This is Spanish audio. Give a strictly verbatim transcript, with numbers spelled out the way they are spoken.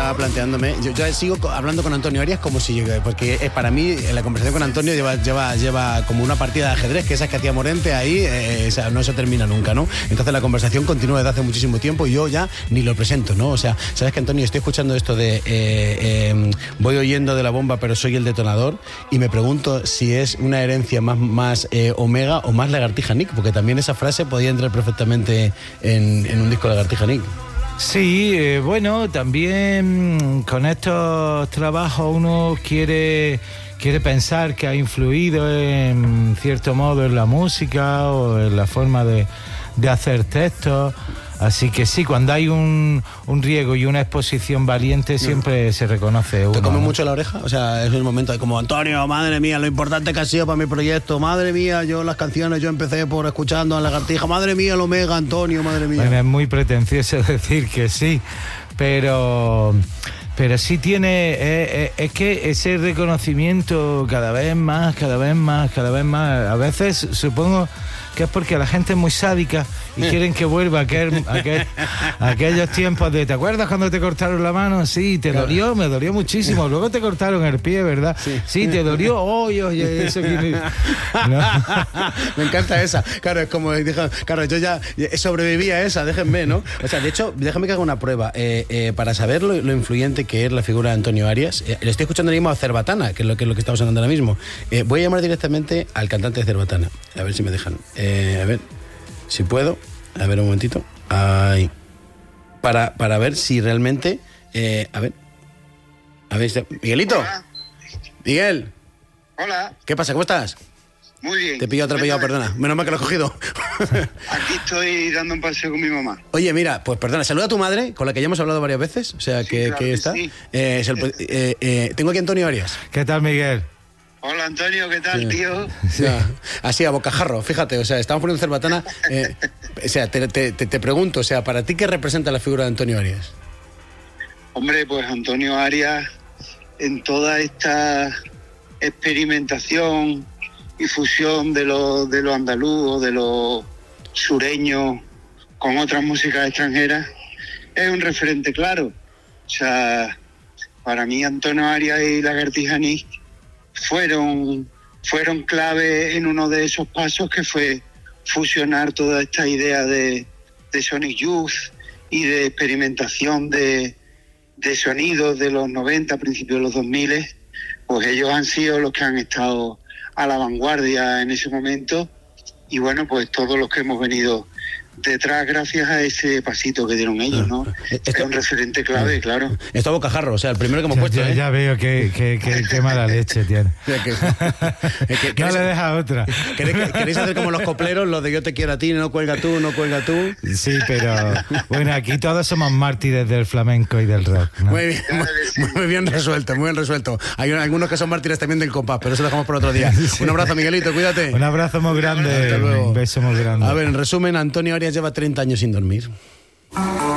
estaba planteándome. Yo, yo sigo hablando con Antonio Arias como si yo, porque es para mí la conversación con Antonio lleva, lleva, lleva como una partida de ajedrez, que esas que hacía Morente ahí, eh, o sea, no se termina nunca, ¿no? Entonces la conversación continúa desde hace muchísimo tiempo y yo ya ni lo presento, ¿no? O sea, sabes que, Antonio, estoy escuchando esto de eh, eh, voy oyendo de la bomba pero soy el detonador, y me pregunto si es una herencia más, más eh, Omega o más Lagartija Nick, porque también esa frase podía entrar perfectamente en, en un disco Lagartija Nick. Sí, eh, bueno, también con estos trabajos uno quiere, quiere pensar que ha influido en cierto modo en la música o en la forma de, de hacer textos. Así que sí, cuando hay un, un riego y una exposición valiente siempre se reconoce uno. ¿Te come ¿no? mucho la oreja? O sea, es el momento de como, Antonio, madre mía, lo importante que ha sido para mi proyecto, madre mía, yo las canciones, yo empecé por escuchando a Lagartija, madre mía, el Omega, Antonio, madre mía. Bueno, es muy pretencioso decir que sí, pero... Pero sí tiene, eh, eh, es que ese reconocimiento cada vez más, cada vez más, cada vez más, a veces supongo que es porque la gente es muy sádica y quieren que vuelva a aquel, aquel, aquellos tiempos de, ¿te acuerdas cuando te cortaron la mano? Sí, te dolió, me dolió muchísimo, luego te cortaron el pie, ¿verdad? Sí, sí te dolió, oye, oye, eso que... ¿No? Me encanta esa, claro, es como, claro, yo ya sobreviví a esa, déjenme, ¿no? O sea, de hecho, déjame que haga una prueba, eh, eh, para saber lo, lo influyente que es la figura de Antonio Arias. Eh, le estoy escuchando ahora mismo a Cerbatana, que es lo que, es lo que estamos hablando ahora mismo. Eh, voy a llamar directamente al cantante de Cerbatana, a ver si me dejan. Eh, a ver, si puedo. A ver, un momentito. Ay. Para, para ver si realmente... Eh, a ver. A ver, si... Miguelito. Hola. Miguel. Hola. ¿Qué pasa? ¿Cómo estás? Muy bien. Te he pillado atropellado, perdona. Menos mal que lo he cogido. Aquí estoy dando un paseo con mi mamá. Oye, mira, pues perdona, saluda a tu madre, con la que ya hemos hablado varias veces. O sea, Sí, que, claro que que está. sí. Eh, es el- eh, eh, tengo aquí a Antonio Arias. ¿Qué tal, Miguel? Hola, Antonio, ¿qué tal, Sí. tío? Sí. Así, a bocajarro, fíjate, o sea, estamos poniendo Cerbatana. Eh, o sea, te, te, te, te pregunto, o sea, ¿para ti qué representa la figura de Antonio Arias? Hombre, pues Antonio Arias, en toda esta experimentación y fusión de lo, de lo andaluz, de lo sureño, con otras músicas extranjeras, es un referente claro. O sea, para mí Antonio Arias y Lagartija Nick fueron, fueron clave en uno de esos pasos que fue fusionar toda esta idea de, de Sonic Youth y de experimentación de, de sonidos de los noventa, principios de los dos mil, pues ellos han sido los que han estado a la vanguardia en ese momento, y bueno, pues todos los que hemos venido detrás gracias a ese pasito que dieron ellos, ¿no? Esto- Es un referente clave, claro. Esto a bocajarro, o sea, el primero que hemos Ya, puesto, ya, ¿eh? ya veo que, que, que, que mala leche tiene. O sea, que- es que- No ¿queréis- le deja otra. ¿Queréis, queréis hacer como los copleros, los de yo te quiero a ti, no cuelga tú, no cuelga tú? Sí, pero bueno, aquí todos somos mártires del flamenco y del rock, ¿no? Muy bien, muy, muy bien resuelto, muy bien resuelto. Hay algunos que son mártires también del compás, pero eso lo dejamos por otro día. Sí. Un abrazo, Miguelito, cuídate. Un abrazo muy grande, Hasta luego. un beso muy grande. A ver, en resumen, Antonio Arias lleva treinta años sin dormir.